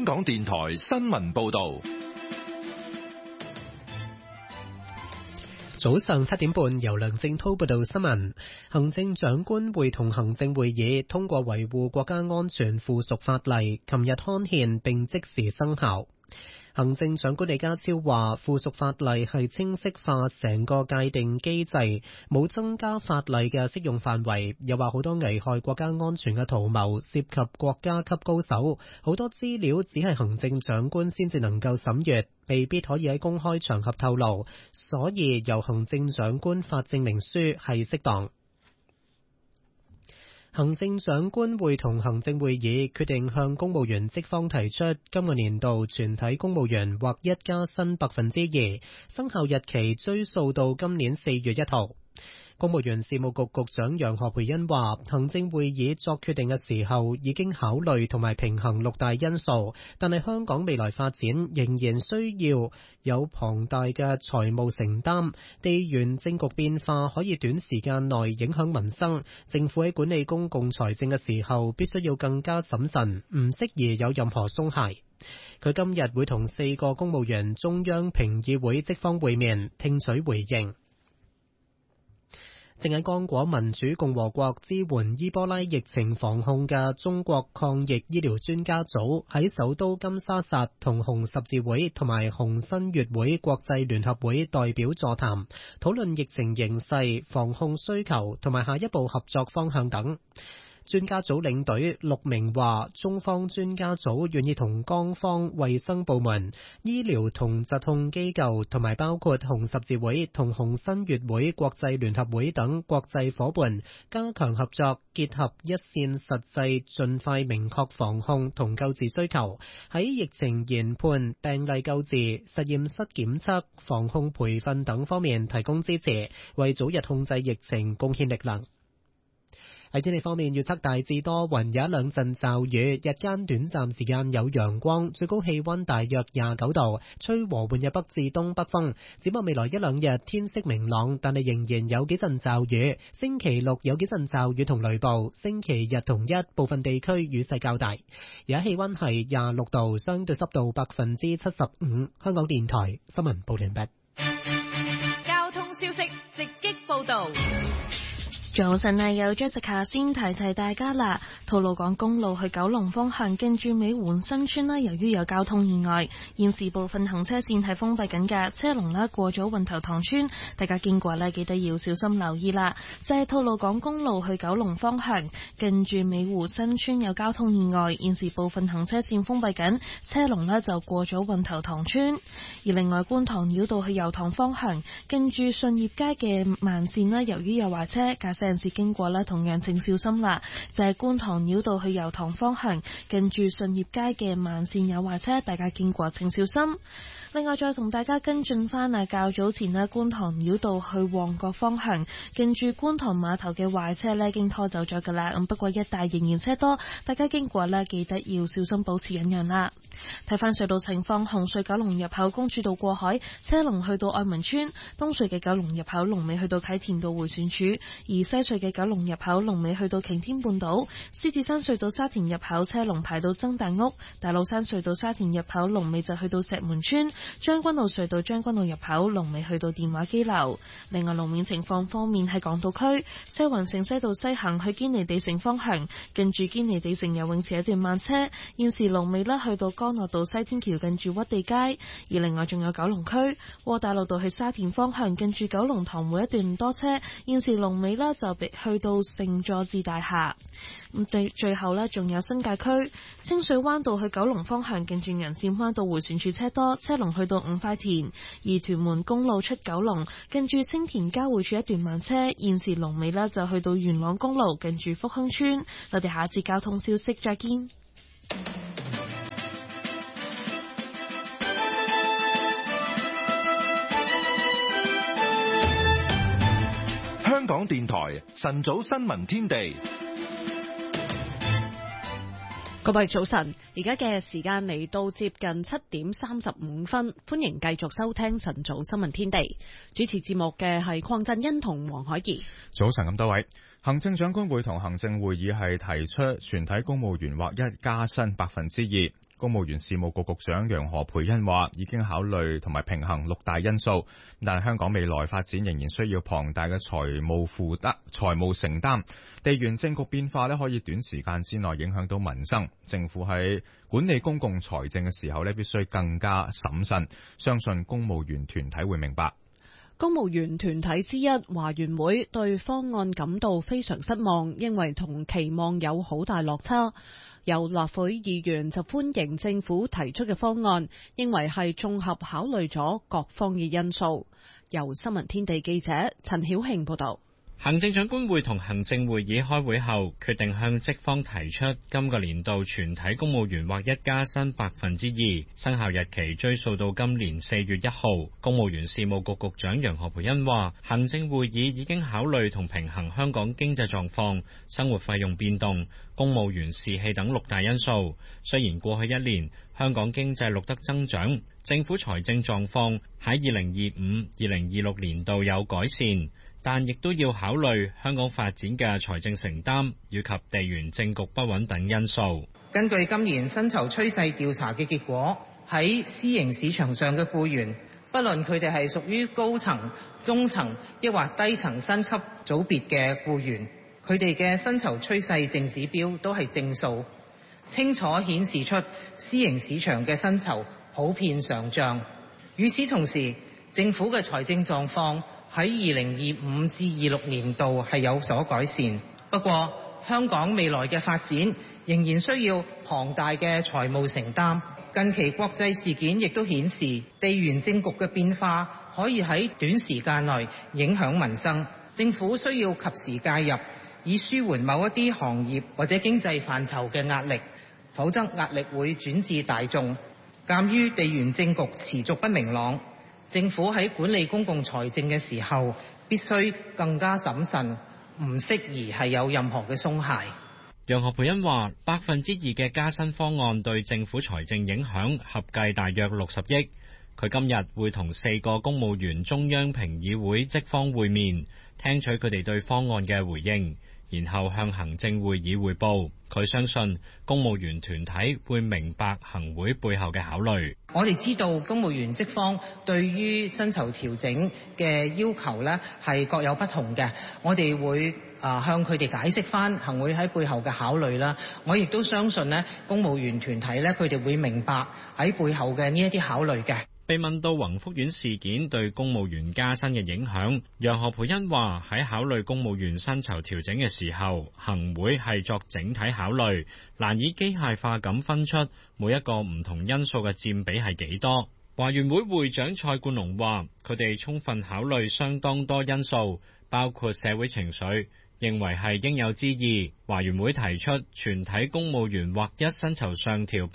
港電台新聞報道。 早上7點半，由梁正滔報道新聞。行政長官會同行政會議通過維護國家安全附屬法例，琴日刊憲並即時生效。行政長官李家超話，附屬法例係清晰化成個界定機制，冇增加法例嘅適用範圍。又話好多危害國家安全嘅圖謀涉及國家級高手，好多資料只係行政長官先至能夠審閱，未必可以喺公開場合透露，所以由行政長官發證明書係適當。行政長官會同行政會議決定向公務員職方提出今個年度全體公務員劃一加薪2%，生效日期追溯到今年4月1號。公務員事務局局長楊何蓓茵話，行政會議作決定嘅時候已經考慮同埋平衡6大因素，但係香港未來發展仍然需要有龐大嘅財務承擔，地緣政局變化可以短時間內影響民生，政府喺管理公共財政嘅時候必須要更加審慎，唔適宜有任何鬆懈。佢今日會同4個公務員中央評議會職方會面，聽取回應。正喺剛果民主共和國支援伊波拉疫情防控嘅中國抗疫醫療專家組喺首都金沙薩同紅十字會同埋紅新月會國際聯合會代表座談，討論疫情形勢、防控需求同埋下一步合作方向等。專家組領隊陸明話，中方專家組願意同江方衛生部門、醫療同疾控機構同埋包括紅十字會同紅新月會國際聯合會等國際夥伴加強合作，結合一線實際，盡快明確防控同救治需求，喺疫情研判、病例救治、實驗室檢測、防控培訓等方面提供支持，為早日控制疫情貢獻力量。喺天氣方面，預測大致多雲，有一兩陣驟雨，日間短暫時間有陽光，最高氣溫大約29度，吹和緩嘅北至東北風。展望未來一兩日天色明朗，但係仍然有幾陣驟雨。星期六有幾陣驟雨同雷暴，星期日同一部分地區雨勢較大。而家氣溫係26度，相對濕度75%。香港電台新聞報完畢。 交通消息直擊報道。 早晨啊，有 Jessica 先提大家啦。吐露港公路去九龍方向近住美塢新村啦，由於有交通意外，現時部分行車線係封閉緊㗎，車龍啦過咗運頭塘村，大家經過呢記得要小心留意啦。就係吐露港公路去九龍方向近住美塢新村有交通意外，現時部分行車線封閉緊，車龍呢就過咗運頭塘村。而另外觀塘繞道去油塘方向近住順業街嘅慢線啦，由於有壞車，駕駛人士經過啦，同樣請小心啦。就係觀塘繞道去油塘方向近住順業街嘅慢線有壞車，大家經過請小心。另外再同大家跟進翻較早前觀塘繞道去旺角方向近住觀塘碼頭嘅壞車已經拖走咗噶啦，不過一帶仍然車多，大家經過記得要小心保持忍讓啦。睇翻隧道情況，紅隧九龍入口公主道過海車龍去到愛民村，東隧嘅九龍入口龍尾去到啟田道迴旋處，而西隧嘅九龍入口龍尾去到擎天半島，獅子山隧道沙田入口車龍排到曾大屋，大老山隧道沙田入口龍尾就去到石門村，將軍澳隧道將軍澳入口龍尾去到電話機樓。另外路面情況方面，喺港島區西環城西道西行去堅尼地城方向近住堅尼地城游泳池一段慢車，現時龍尾去到干諾道西天橋近住屈地街。而另外仲有九龍區窩打老道去沙田方向近住九龍塘會一段多車，現時龍尾就去到聖佐治大廈。最後仲有新界區清水灣道去九龍方向近住銀線灣道迴旋處車多，車龍去到五塊田。而屯門公路出九龍近住青田交匯處一段慢車，現時龍尾就去到元朗公路近住福亨村。我哋下一節交通消息再見。 香港電台晨早新聞天地。 各位早晨，而家嘅時間嚟到接近7點35分，歡迎繼續收聽晨早新聞天地。主持節目嘅係鄺振欣同黃海怡。 早晨咁多位，行政長官會同行政會議係提出全體公務員劃一加薪2%。 公務員事務局局長楊何蓓茵話，已經考慮同埋平衡6大因素，但香港未來發展仍然需要龐大嘅財務承擔。地緣政局變化可以短時間之內影響到民生，政府喺管理公共財政嘅時候必須更加審慎。相信公務員團體會明白。 公務員團體之一華員會對方案感到非常失望，認為同期望有好大落差。有立法會議員就歡迎政府提出嘅方案，認為係綜合考慮咗各方嘅因素。由新聞天地記者陳曉慶報道。 行政長官會同行政會議開會後，決定向職方提出今個年度全體公務員劃一加薪2%，生效日期追溯到今年4月1號。公務員事務局局長楊何蓓茵話，行政會議已經考慮同平衡香港經濟狀況、生活費用變動、公務員士氣等6大因素。雖然過去1年香港經濟錄得增長，政府財政狀況喺2025-2026年度有改善，但亦都要考慮香港發展嘅財政承擔以及地緣政局不穩等因素。 根據今年薪酬趨勢調查嘅結果，喺私營市場上嘅僱員，不論佢哋係屬於高層、中層抑或低層薪級組別嘅僱員，佢哋嘅薪酬趨勢淨指標都係正數，清楚顯示出私營市場嘅薪酬普遍上漲。與此同時，政府嘅財政狀況喺2025至26年度係有所改善，不過香港未來嘅發展仍然需要龐大嘅財務承擔。近期國際事件亦都顯示，地緣政局嘅變化可以喺短時間內影響民生，政府需要及時介入，以舒緩某一啲行業或者經濟範疇嘅壓力，否則壓力會轉至大眾。鑑於地緣政局持續不明朗，政府喺管理公共財政嘅時候，必須更加審慎，唔適宜係有任何嘅鬆懈。 楊何蓓茵話，2% 嘅加薪方案對政府財政影響合計大約60億。佢今日會同4個公務員中央評議會職方會面，聽取佢哋對方案嘅回應，然後向行政會議匯報。佢相信公務員團體會明白行會背後嘅考慮。 我哋知道公務員職方對於薪酬調整嘅要求呢係各有不同嘅，我哋會向佢哋解釋翻行會喺背後嘅考慮啦。我亦都相信呢公務員團體呢，佢哋會明白喺背後嘅呢一啲考慮嘅。 被問到宏福苑事件對公務員加薪嘅影響，楊何蓓茵話喺考慮公務員薪酬調整嘅時候，行會係作整體考慮，難以機械化咁分出每一個唔同因素嘅佔比係幾多。華員會會長蔡冠龍話，佢哋充分考慮相當多因素，包括社會情緒，認為係應有之義。華員會提出全體公務員劃一薪酬上調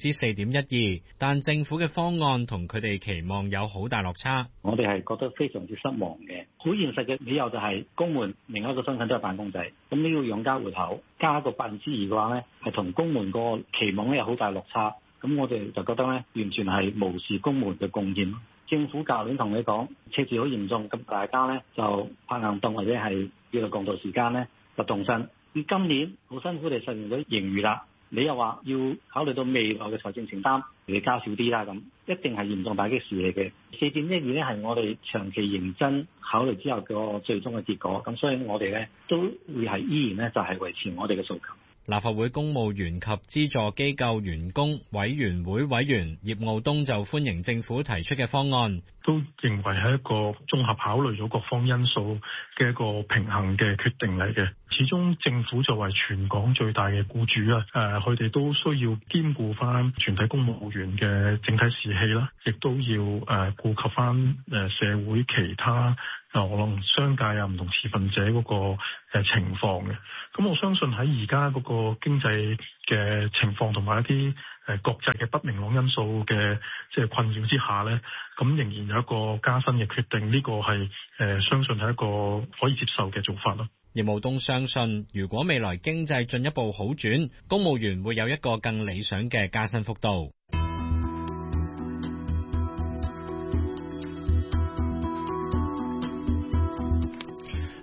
4.12%，但政府嘅方案同佢哋期望有好大落差。 我哋係覺得非常之失望嘅。好現實嘅理由就係公務員另一個身份都係辦公仔，咁呢個養家糊口加個2%嘅話呢，係同公務員個期望呢有好大落差。咁我哋就覺得呢，完全係無視公務員嘅貢獻。政府舊年同你講赤字好嚴重，咁大家呢就拍硬檔或者係叫做共度時間呢就動身。咁今年好辛苦地實現咗盈餘啦，你又話要考慮到未來嘅財政承擔，你加少啲啦，咁一定係嚴重打擊士氣嘅。4.12呢係我哋長期認真考慮之後個最終嘅結果，咁所以我哋呢都會係依然呢就係維持我哋嘅訴求。 立法會公務員及資助機構員工委員會委員葉傲冬就歡迎政府提出嘅方案， 都認為係一個綜合考慮咗各方因素嘅一個平衡嘅決定嚟嘅。始終政府作為全港最大嘅僱主啊，佢哋都需要兼顧翻全體公務員嘅整體士氣啦，亦都要顧及翻社會其他可能商界啊唔同持份者嗰個情況嘅。咁我相信喺而家嗰個經濟嘅情況同埋一啲國際嘅不明朗因素嘅即係困擾之下呢，咁仍然有一個加薪嘅決定，呢個係相信係一個可以接受嘅做法咯。 葉傲冬相信，如果未來經濟進一步好轉，公務員會有一個更理想嘅加薪幅度。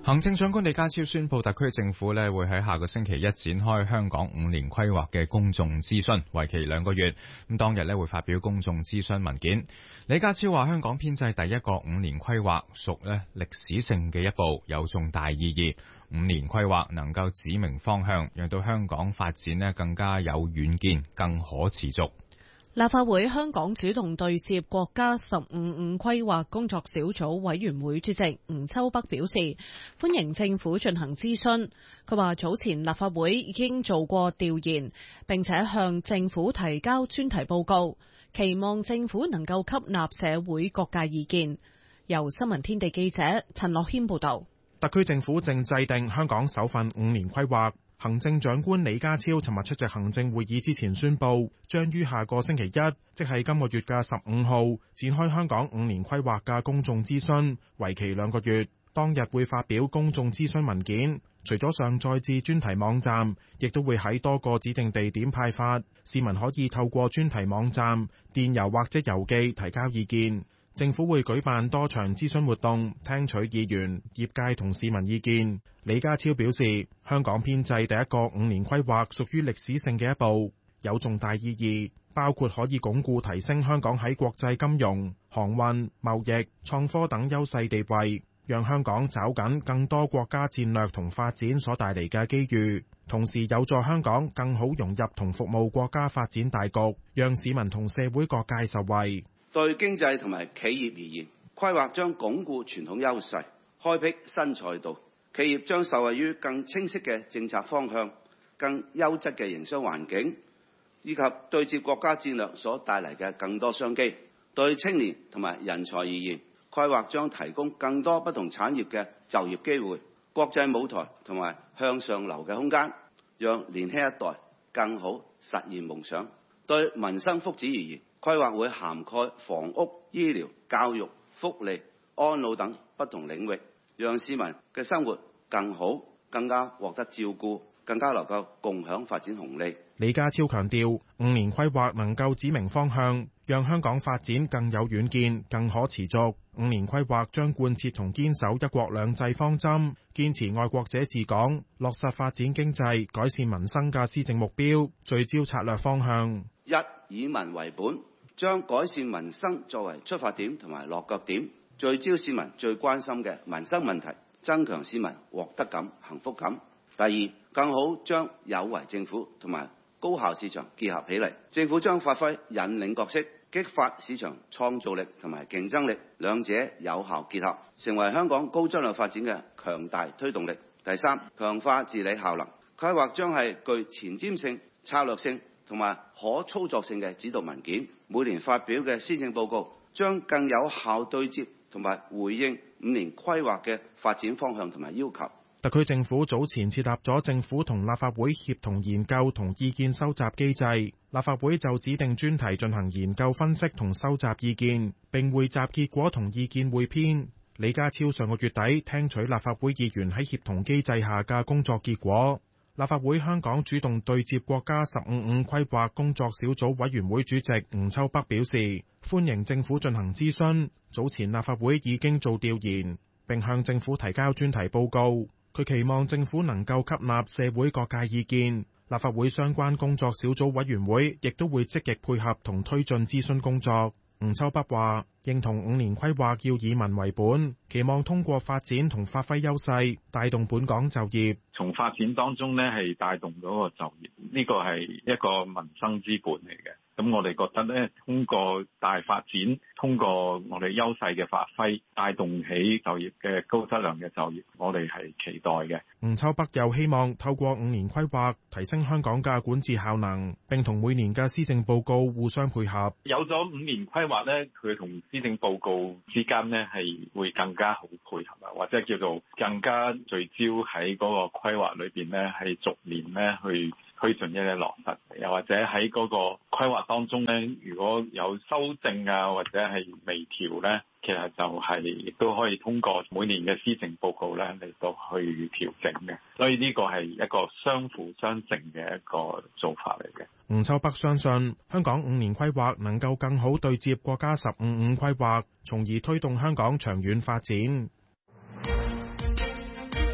行政長官李家超宣布，特區政府會喺下個星期一展開香港5年規劃嘅公眾諮詢，為期2個月。咁當日會發表公眾諮詢文件。李家超話，香港編制第一個5年規劃屬歷史性嘅一步，有重大意義。5年規劃能夠指明方向，讓到香港發展更加有遠見，更可持續。 立法會香港主動對接國家15五規劃工作小組委員會主席吳秋北表示，歡迎政府進行諮詢。佢話早前立法會已經做過調研，並且向政府提交專題報告，期望政府能夠吸納社會各界意見。由新聞天地記者陳樂謙報道。 特區政府正制定香港首份5年規劃。行政長官李家超尋日出席行政會議之前宣布，將於下個星期一，即係今個月嘅15號，展開香港5年規劃嘅公眾諮詢，為期2個月。當日會發表公眾諮詢文件，除咗上載至專題網站，亦都會喺多個指定地點派發。市民可以透過專題網站、電郵或者郵寄提交意見。政府會舉辦多場諮詢活動，聽取議員、業界同市民意見。李家超表示，香港編制第一個5年規劃屬於歷史性嘅一步，有重大意義，包括可以鞏固提升香港喺國際金融、航運、貿易、創科等優勢地位，讓香港抓緊更多國家戰略同發展所帶嚟嘅機遇，同時有助香港更好融入同服務國家發展大局，讓市民同社會各界受惠。 對經濟同埋企業而言，規劃將鞏固傳統優勢，開闢新賽道。企業將受惠於更清晰嘅政策方向、更優質嘅營商環境，以及對接國家戰略所帶嚟嘅更多商機。對青年同埋人才而言，規劃將提供更多不同產業嘅就業機會、國際舞台同埋向上流嘅空間，讓年輕一代更好實現夢想。對民生福祉而言，規劃會涵蓋房屋、醫療、教育、福利、安老等不同領域，讓市民嘅生活更好，更加獲得照顧，更加能夠共享發展紅利。 李家超強調，5年規劃能夠指明方向，讓香港發展更有遠見、更可持續。5年規劃將貫徹同堅守一國兩制方針，堅持愛國者治港，落實發展經濟、改善民生嘅施政目標，聚焦策略方向。 1. 以民為本，將改善民生作為出發點同埋落腳點，聚焦市民最關心嘅民生問題，增強市民獲得感、幸福感。第2，更好將有為政府同埋高效市場結合起嚟。政府將發揮引領角色，激發市場創造力同埋競爭力，兩者有效結合，成為香港高質量發展嘅強大推動力。第3，強化治理效能。規劃將係具前瞻性、策略性同埋可操作性嘅指導文件。每年發表嘅施政報告將更有效對接同埋回應5年規劃嘅發展方向同埋要求。 特區政府早前設立咗政府同立法會協同研究同意見收集機制，立法會就指定專題進行研究分析同收集意見，並匯集結果同意見彙編。李家超上個月底聽取立法會議員喺協同機制下嘅工作結果。立法會香港主動對接國家15五規劃工作小組委員會主席吳秋北表示，歡迎政府進行諮詢。早前立法會已經做調研，並向政府提交專題報告。佢期望政府能夠吸納社會各界意見，立法會相關工作小組委員會亦都會積極配合同推進諮詢工作。吳秋北話認同5年規劃要以民為本，期望通過發展同發揮優勢，帶動本港就業。 從發展當中呢係帶動嗰個就業，呢個係一個民生之本嚟嘅。咁我哋覺得呢，通過大發展，通過我哋優勢嘅發揮，帶動起就業嘅高質量嘅就業，我哋係期待嘅。 吳秋北又希望透過5年規劃提升香港嘅管治效能，並同每年嘅施政報告互相配合。 有咗5年規劃呢，佢同施政報告之間呢係會更加好配合啊，或者叫做更加聚焦喺嗰個規劃裏邊呢，係逐年呢去推進一啲落實，又或者喺嗰個規劃當中呢，如果有修正啊，或者係微調呢，其實就係亦都可以通過每年嘅施政報告呢嚟到去調整嘅。所以呢個係一個相輔相成嘅一個做法嚟嘅。 吳秋北相信香港5年規劃能夠更好對接國家15五規劃，從而推動香港長遠發展。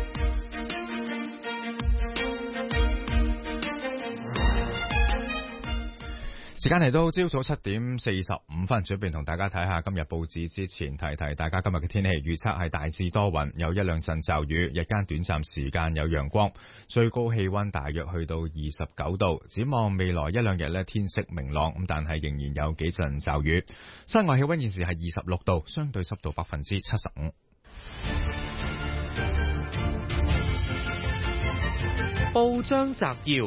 時間嚟到朝早7:45，準備同大家睇下今日報紙之前，提提大家今日嘅天氣預測係大致多雲，有一兩陣驟雨，日間短暫時間有陽光，最高氣溫大約去到29度。展望未來一兩日呢，天色明朗，咁但係仍然有幾陣驟雨。室外氣溫現時係26度，相對濕度75%。 報章摘要。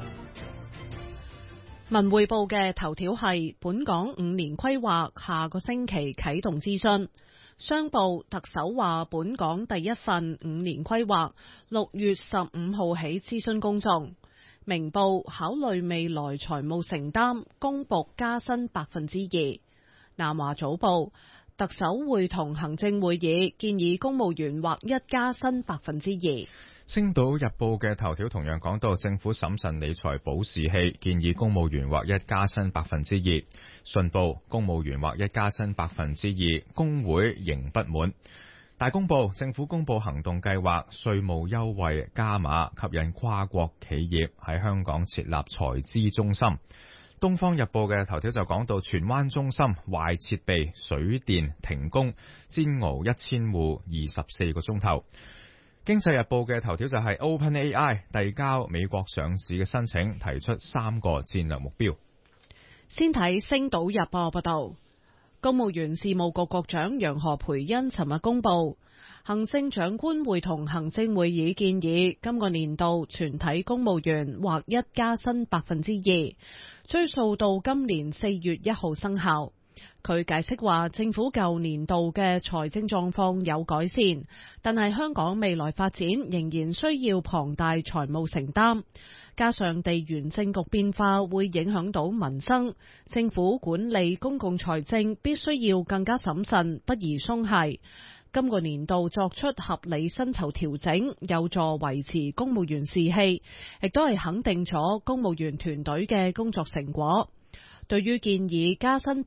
文匯報嘅頭條係本港5年規劃下個星期啟動諮詢。商報特首話本港第一份5年規劃6月15號起諮詢公眾。明報考慮未來財務承擔，公僕加薪2%。南華早報特首會同行政會議建議公務員劃一加薪2%。 星島日報嘅頭條同樣講到政府審慎理財保士氣，建議公務員劃一加薪2%。信報公務員劃一加薪2%，工會仍不滿。大公報政府公布行動計劃，稅務優惠加碼，吸引跨國企業喺香港設立財資中心。東方日報嘅頭條就講到荃灣中心壞設備，水電停工，煎熬1000戶24個鐘頭。經濟日報嘅頭條就係 OpenAI 遞交美國上市嘅申請，提出3個戰略目標。 先睇星島日報報道，公務員事務局局長楊何蓓茵尋日公布，行政長官會同行政會議建議今個年度全體公務員劃一加薪2%，追溯到今年4月1號生效。佢解釋話，政府舊年度嘅財政狀況有改善，但係香港未來發展仍然需要龐大財務承擔，加上地緣政局變化會影響到民生，政府管理公共財政必須要更加審慎，不宜鬆懈。今個年度作出合理薪酬調整，有助維持公務員士氣，亦都係肯定咗公務員團隊嘅工作成果。對於建議加薪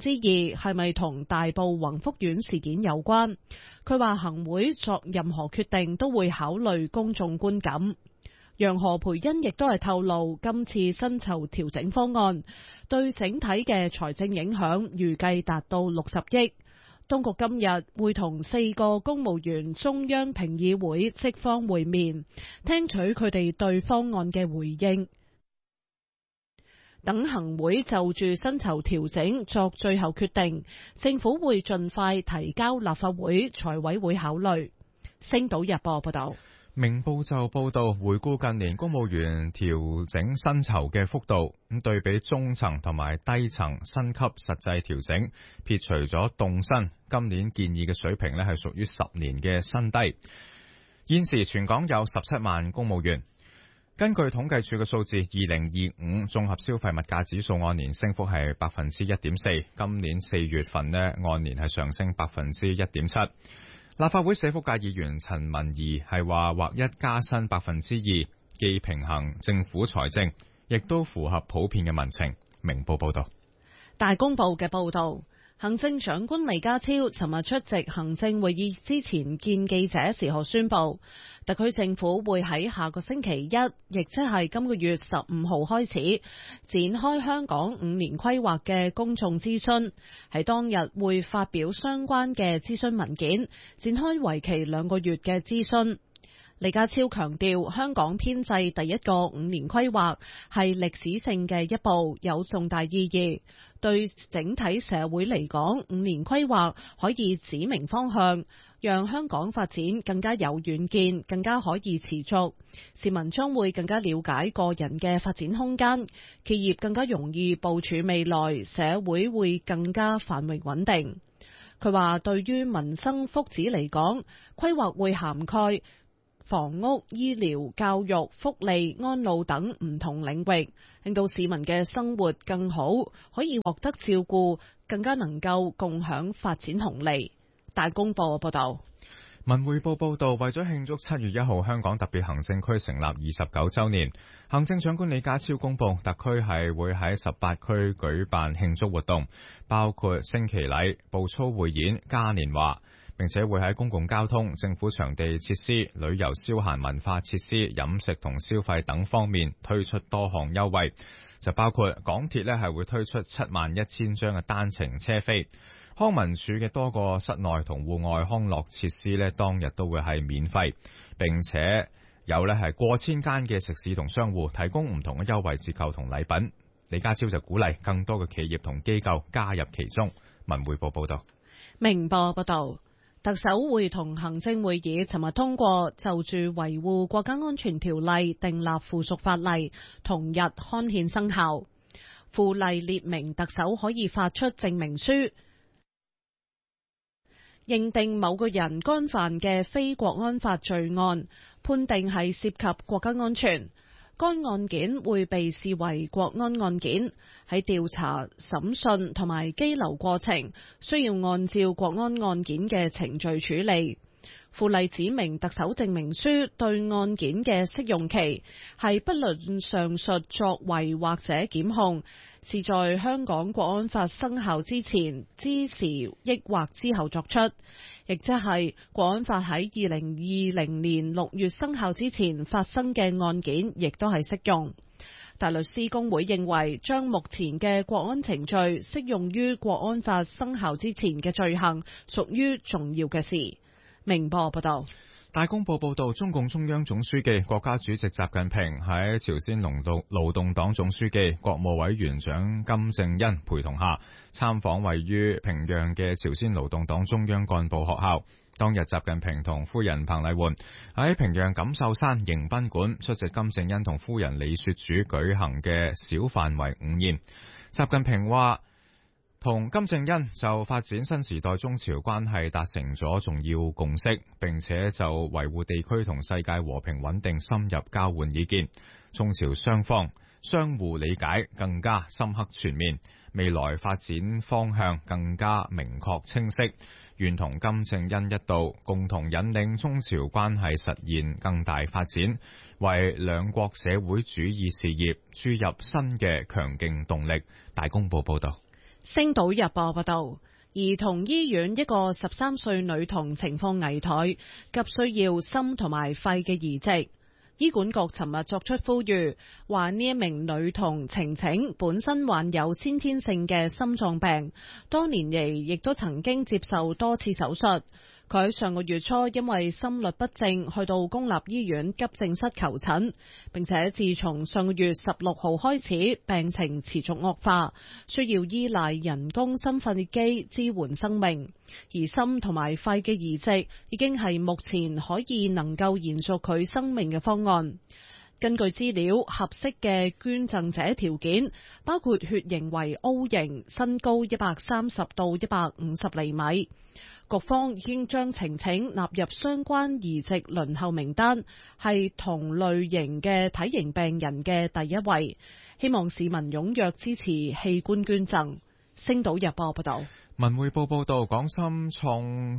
2%係咪同大埔宏福苑事件有關？佢話行會作任何決定都會考慮公眾觀感。楊何蓓茵亦都係透露，今次薪酬調整方案對整體嘅財政影響預計達到60億。當局今日會同4個公務員中央評議會職方會面，聽取佢哋對方案嘅回應。等行會就住薪酬調整作最後決定，政府會盡快提交立法會財委會考慮。星島日報報道。 明報就報道，回顧近年公務員調整薪酬嘅幅度，咁對比中層同埋低層薪級實際調整，撇除咗凍薪，今年建議嘅水平呢係屬於10年嘅新低。現時全港有17萬公務員。根據統計處嘅數字，2025綜合消費物價指數按年升幅係1.4%，今年4月份呢按年係上升1.7%。立法會社福界議員陳文儀係話劃一加薪2%，既平衡政府財政，亦都符合普遍嘅民情。明報報道。 大公報嘅報道。行政長官李家超尋日出席行政會議之前見記者時候宣布，特區政府會喺下個星期一，亦即係今個月15號開始，展開香港5年規劃嘅公眾諮詢，喺當日會發表相關嘅諮詢文件，展開為期2個月嘅諮詢。李家超強調，香港編制第一個5年規劃係歷史性嘅一步，有重大意義。對整體社會嚟講，5年規劃可以指明方向，讓香港發展更加有遠見，更加可以持續。市民將會更加了解個人嘅發展空間，企業更加容易部署未來，社會會更加繁榮穩定。佢話，對於民生福祉嚟講，規劃會涵蓋房屋、醫療、教育、福利、安老等唔同領域，令到市民嘅生活更好，可以獲得照顧，更加能夠共享發展紅利。大公報報道。 文匯報報道，為咗慶祝7月1號香港特別行政區成立29週年，行政長官李家超公布，特區係會喺18區舉辦慶祝活動，包括升旗禮、步操匯演、嘉年華，並且會喺公共交通、政府場地設施、旅遊消閒文化設施、飲食同消費等方面推出多項優惠。 就包括港鐵呢係會推出71000張嘅單程車飛，康文署嘅多個室內同戶外康樂設施呢當日都會係免費，並且有呢係過千間嘅食肆同商戶提供唔同嘅優惠折扣同禮品。李家超就鼓勵更多嘅企業同機構加入其中。文匯報報道。 明報報道，特首會同行政會議尋日通過就住維護國家安全條例訂立附屬法例，同日刊憲生效。附例列明特首可以發出證明書，認定某個人干犯嘅非國安法罪案，判定係涉及國家安全，該案件會被視為國安案件，喺調查、審訊同埋羈留過程需要按照國安案件嘅程序處理。附例指明特首證明書對案件嘅適用期係不論上述作為或者檢控是在香港國安法生效之前、之時抑或之後作出，亦即係國安法喺2020年6月生效之前發生嘅案件，亦都係適用。大律師公會認為，將目前嘅國安程序適用於國安法生效之前嘅罪行，屬於重要嘅事。明報報道。 大公報報道，中共中央總書記、國家主席習近平喺朝鮮勞動黨總書記、國務委員長金正恩陪同下，參訪位於平壤嘅朝鮮勞動黨中央幹部學校。當日，習近平同夫人彭麗媛喺平壤錦繡山迎賓館出席金正恩同夫人李雪主舉行嘅小範圍午宴。習近平話，同金正恩就發展新時代中朝關係達成咗重要共識，並且就維護地區同世界和平穩定深入交換意見，中朝雙方相互理解更加深刻全面，未來發展方向更加明確清晰，願同金正恩一道，共同引領中朝關係實現更大發展，為兩國社會主義事業注入新嘅強勁動力。大公報報道。 星島日報報道，兒童醫院一個13歲女童情況危殆，急需要心同埋肺嘅移植。醫管局尋日作出呼籲，話呢一名女童晴晴本身患有先天性嘅心臟病，多年嚟亦都曾經接受多次手術。佢喺上個月初因為心律不正去到公立醫院急症室求診，並且自從上個月16號開始病情持續惡化，需要依賴人工心肺機支援生命。而心同埋肺嘅移植已經係目前可以能夠延續佢生命嘅方案。根據資料，合適嘅捐贈者條件包括血型為 O 型，身高130到150厘米。局方已經將晴晴納入相關移植輪候名單，係同類型嘅體型病人嘅第一位。希望市民踴躍支持器官捐贈。星島日報報道。 文匯報報道，廣深創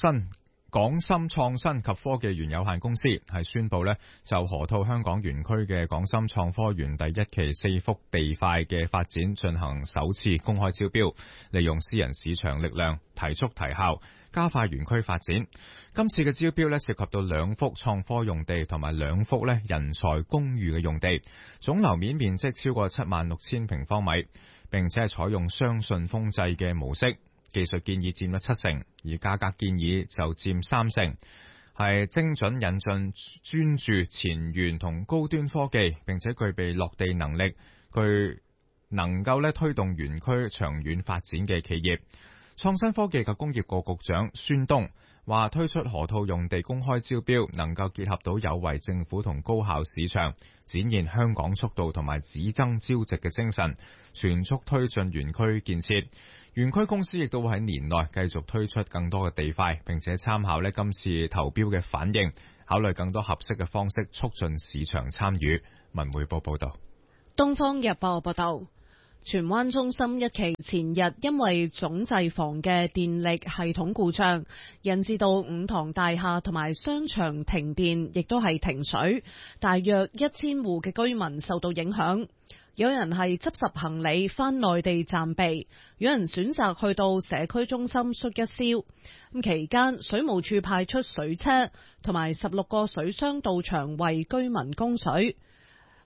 新及科技園有限公司係宣布就河套香港園區嘅廣深創科園第一期4幅地塊嘅發展進行首次公開招標，利用私人市場力量提速提效，加快園區發展。今次嘅招標涉及到2幅創科用地同埋2幅人才公寓嘅用地，總樓面面積超過76000平方米，並且係採用雙信封制嘅模式。技術建議佔咗7成，而價格建議就佔3成，係精準引進專注前沿同高端科技，並且具備落地能力，具能夠推動園區長遠發展嘅企業。創新科技及工業局局長孫東話，推出河套用地公開招標，能夠結合到有為政府同高效市場，展現香港速度同埋只爭朝夕嘅精神，全速推進園區建設。園區公司亦都會喺年內繼續推出更多嘅地塊，並且參考今次投標嘅反應，考慮更多合適嘅方式促進市場參與。文匯報報道。 東方日報報道，荃灣中心一期前日因為總掣房嘅電力系統故障，引致到五塘大廈同埋商場停電，亦都係停水，大約1000戶嘅居民受到影響。有人係執拾行李返內地暫避，有人選擇去到社區中心縮一宵。咁期間，水務署派出水車同埋16個水箱到場為居民供水。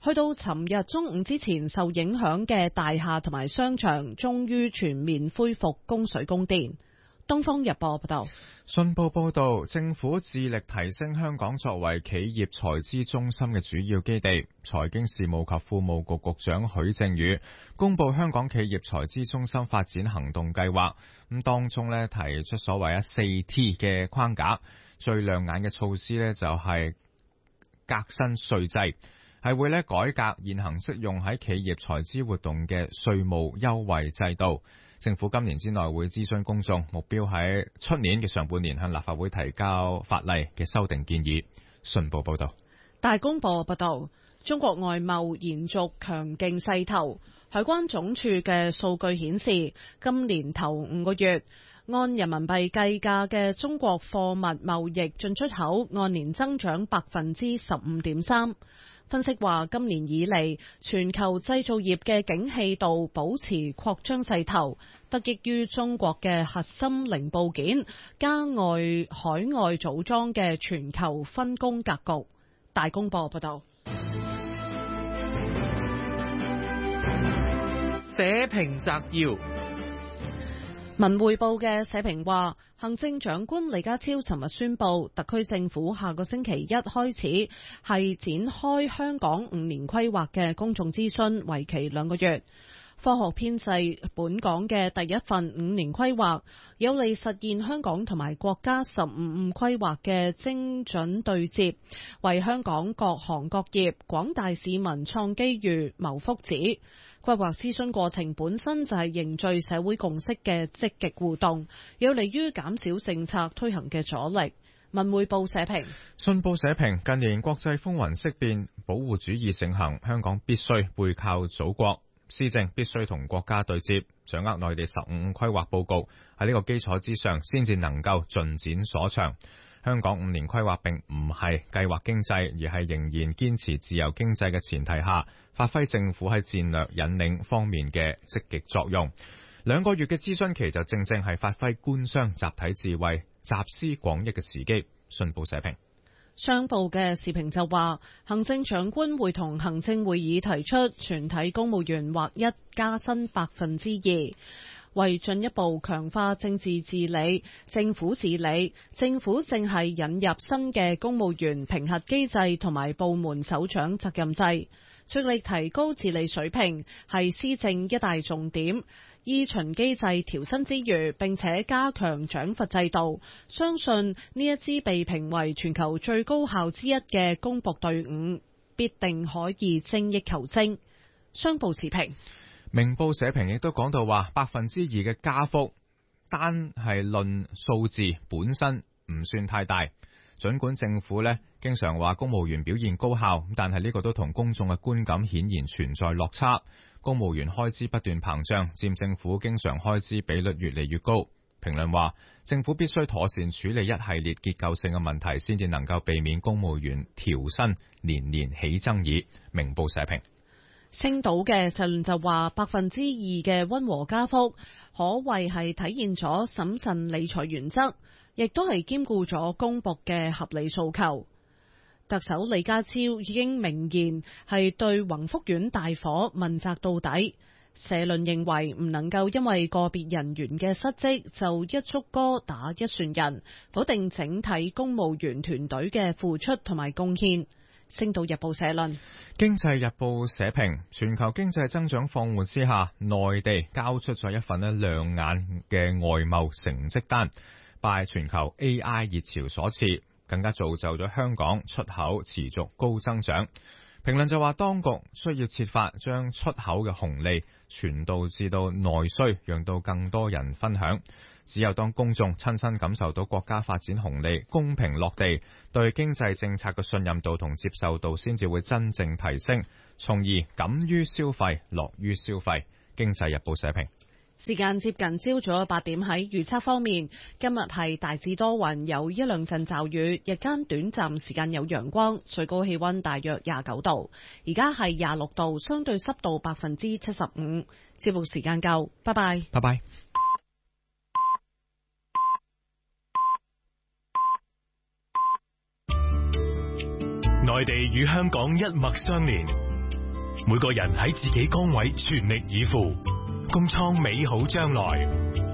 去到尋日中午之前，受影響嘅大廈同埋商場終於全面恢復供水供電。東方日報報道。 信報報道，政府致力提升香港作為企業財資中心嘅主要基地。財經事務及庫務局局長許正宇公布香港企業財資中心發展行動計劃，咁當中呢提出所謂4T 嘅框架，最亮眼嘅措施呢就係革新稅制，係會呢改革現行適用喺企業財資活動嘅稅務優惠制度。政府今年之內會諮詢公眾，目標喺出年嘅上半年向立法會提交法例嘅修訂建議。信報報道。 大公報報道，中國外貿延續強勁勢頭。海關總署嘅數據顯示，今年頭5個月，按人民幣計價嘅中國貨物貿易進出口按年增長15.3%。分析話，今年以嚟，全球製造業嘅景氣度保持擴張勢頭，得益於中國嘅核心零部件加海外組裝嘅全球分工格局。大公報報道。 社評摘要。 文匯報嘅社評話，行政長官李家超尋日宣布，特區政府下個星期一開始係展開香港5年規劃嘅公眾諮詢，為期2個月。科學編製本港嘅第一份5年規劃，有利實現香港同埋國家15五規劃嘅精準對接，為香港各行各業、廣大市民創機遇、謀福祉。規劃諮詢過程本身就係凝聚社會共識嘅積極互動，有利於減少政策推行嘅阻力。文匯報社評。 信報社評，近年國際風雲色變，保護主義盛行，香港必須背靠祖國，施政必須同國家對接，掌握內地15五規劃報告，喺呢個基礎之上，先至能夠盡展所長。香港5年規劃並唔係計劃經濟，而係仍然堅持自由經濟嘅前提下，發揮政府喺戰略引領方面嘅積極作用。2個月嘅諮詢期就正正係發揮官商集體智慧、集思廣益嘅時機。信報社評。 商報嘅時評就話，行政長官會同行政會議提出全體公務員劃一加薪2%。為進一步強化政治治理、政府治理，政府正係引入新嘅公務員評核機制同埋部門首長責任制，着力提高治理水平，係施政一大重點。依循機制調薪之餘，並且加強獎罰制度，相信呢一支被評為全球最高效之一嘅公僕隊伍，必定可以精益求精。商報時評。 明報社評亦都講到話，2%嘅加幅，單係論數字本身唔算太大。儘管政府呢經常話公務員表現高效，但係呢個都同公眾嘅觀感顯然存在落差。公務員開支不斷膨脹，佔政府經常開支比率越嚟越高。評論話，政府必須妥善處理一系列結構性嘅問題，先至能夠避免公務員調薪年年起爭議。明報社評。 星島嘅社論就話，2%嘅溫和加幅，可謂係體現咗審慎理財原則，亦都係兼顧咗公僕嘅合理訴求。特首李家超已經明言係對宏福苑大火問責到底。社論認為唔能夠因為個別人員嘅失職就一竹篙打一船人，否定整體公務員團隊嘅付出同埋貢獻。星島日報社論。 經濟日報社評，全球經濟增長放緩之下，內地交出咗一份亮眼嘅外貿成績單，拜全球 AI 熱潮所賜，更加造就咗香港出口持續高增長。評論就話，當局需要設法將出口嘅紅利傳導至到內需，讓到更多人分享。只有當公眾親身感受到國家發展紅利公平落地，對經濟政策嘅信任度同接受度先至會真正提升，從而敢於消費，樂於消費。經濟日報社評。 時間接近朝早8點，喺預測方面，今日係大致多雲，有一兩陣驟雨，日間短暫時間有陽光，最高氣溫大約29度，而家係26度，相對濕度75%。節目時間夠，拜拜。 拜拜。 內地與香港一脈相連， 每個人喺自己崗位全力以赴，共創美好將來。